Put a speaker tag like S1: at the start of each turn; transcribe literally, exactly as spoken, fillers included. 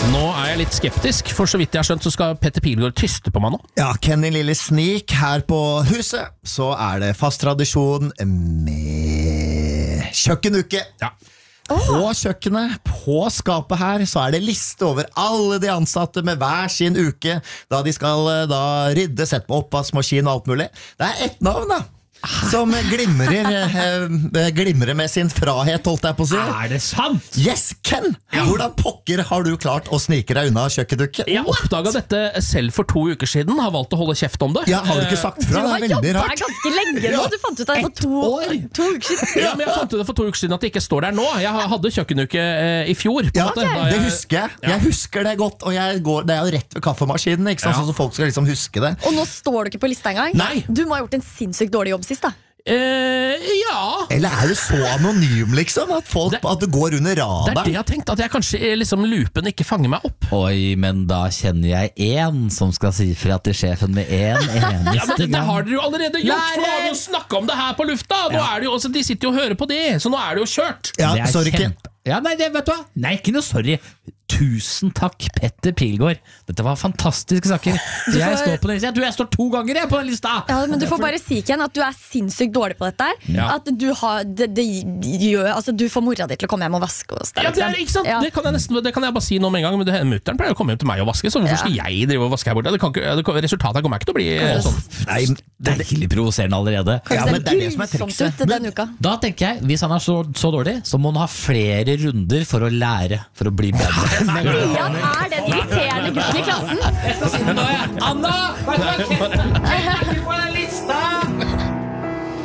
S1: Nå er jeg litt skeptisk, for så vidt jeg har skjønt så skal Petter Pilgaard tyste på meg nå.
S2: Ja, Kenny Lille Snik her på huset, så er det fast tradisjon med kjøkkenuke.
S1: Ja.
S2: På kjøkkenet, på skapet her, så er det liste over alle de ansatte med hver sin uke, da de skal da rydde, sette på oppvaskmaskin og alt mulig. Det er ett navn da, som glimrer, eh, glimrer med sin frahet, holdt jeg på å si.
S1: Er det sant?
S2: Yes, Ken! Ja. Hvordan pokker har du klart å snike deg unna kjøkkenuke?
S1: Jeg oppdaget dette selv for to uker siden, har valgt å holde kjeft om det.
S2: Ja, har du ikke sagt fra? Det er veldig rart.
S3: Du har jobbet ganske lenge nå, du fant ut av det for to, to uker siden.
S1: Ja, men jeg fant ut det for to uker siden at det ikke står der nå. Jeg hadde kjøkkenuke eh, i fjor. På
S2: Ja,
S1: måte,
S2: okay.
S1: jeg,
S2: det husker jeg. Jeg
S1: ja.
S2: husker det godt, og jeg går, det er jo rett ved kaffemaskinen, ikke sant?
S1: Ja.
S2: Sånn så folk skal liksom huske det.
S3: Og nå står du ikke på lista engang.
S1: Nei.
S3: Du må ha gjort en sinnssykt dårlig jobb sist da.
S1: Eh, ja.
S2: Eller er du så anonym, liksom? At, folk,
S1: Det-
S2: at du går under
S1: Det er det
S2: radaren?
S1: jeg har tenkt, at jeg kanskje eh, liksom loopen ikke fanger meg opp.
S4: Oi, men da kjenner jeg en som skal si fra til sjefen med en eneste
S1: Ja, men det, det
S4: gang.
S1: har dere jo allerede gjort,
S4: Nei,
S1: for nå har vi jo snakket om det her på lufta. Nå
S4: Ja.
S1: er det jo, også, de sitter jo og hører på det, så nå er det jo kjørt.
S2: Ja,
S4: Det er
S2: sorry, Ken.
S4: kjempe- Ja, nei, det, vet du hva? Nei, ikke noe sorry. Tusen takk, Petter Pilgaard. Dette var fantastiske saker. Så jeg
S3: får-
S4: står på den lista. Jeg tror jeg står to ganger jeg, på den lista.
S3: Ja, men du får bare si Ken at du er sinnssykt dårlig på dette her.
S1: Ja.
S3: At du har det, det gjør, altså, du får mora di til å komme hjem og vaske oss der,
S1: Ja, det, er, ikke sant?
S3: Ja.
S1: Det, kan jeg nesten, det kan jeg bare si nå med en gang. Men det- mutteren pleier å komme hjem til meg og vaske, så hvorfor
S3: Ja.
S1: skal jeg drive og vaske her borte? Det kan ikke, det, kan- resultatet kommer ikke til å bli eh, sånn.
S2: Nei, det, det,
S4: Deilig provoserende allerede.
S3: Kanskje
S2: Ja, men det er det
S3: det
S2: som
S3: er
S2: er
S3: grusomt
S2: trikset.
S3: ut denne uka.
S4: Da tenker jeg, hvis han er så, så dårlig, så må han ha flere runder for å lære, for å bli bedre.
S3: Stian er den irriterende gutten i klassen.
S4: Jeg skal si det nå, jeg. Anna! Vet du hva? Ken er ikke på den